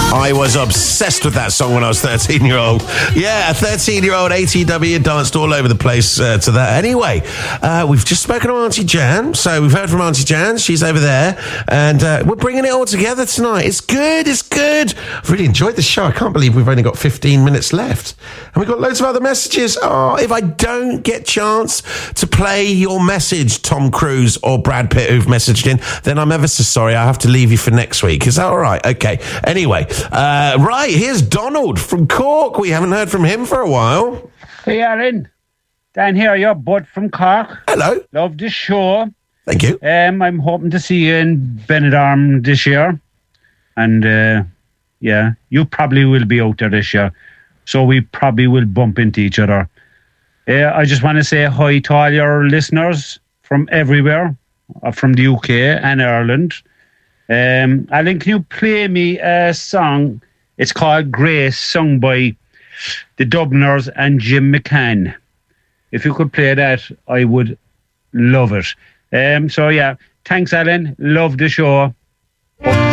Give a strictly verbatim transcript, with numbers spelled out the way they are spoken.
I was obsessed with that song when I was thirteen-year-old. Yeah, a thirteen-year-old A T W danced all over the place uh, to that. Anyway, uh, we've just spoken to Auntie Jan, so we've heard from Auntie Jan. She's over there, and uh, we're bringing it all together tonight. It's good, it's good. I've really enjoyed the show. I can't believe we've only got fifteen minutes left. And we've got loads of other messages. Oh, if I don't get chance to play your message, Tom Cruise or Brad Pitt, who've messaged in, then I'm ever so sorry. I have to leave you for next week. Is that all right? Okay. Anyway, uh, right, here's Donald from Cork. We haven't heard from him for a while. Hey, Alan. Dan here, your bud from Cork. Hello. Love the show. Thank you. Um, I'm hoping to see you in Benidorm this year. And, uh, yeah, you probably will be out there this year. So we probably will bump into each other. Uh, I just want to say hi to all your listeners from everywhere, uh, from the U K and Ireland. Um, Alan, can you play me a song? It's called Grace, sung by the Dubliners and Jim McCann. If you could play that, I would love it. Um, so, yeah, thanks, Alan. Love the show.